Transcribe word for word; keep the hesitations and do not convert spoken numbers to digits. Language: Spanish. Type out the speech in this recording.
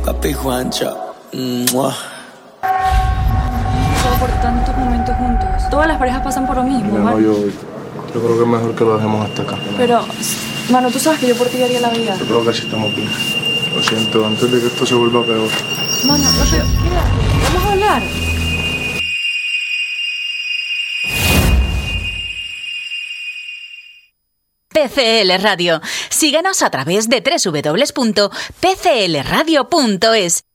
Papi Juancho. Mua. Por tantos momentos juntos. Todas las parejas pasan por lo mismo, Mira, no, yo, yo creo que es mejor que lo dejemos hasta acá. Pero, mano, tú sabes que yo por ti haría la vida. Yo creo que así estamos bien. Lo siento, antes de que esto se vuelva peor. Mano, no sé, mira, vamos a hablar. P C L Radio. Síguenos a través de doble u doble u doble u punto p c l radio punto es.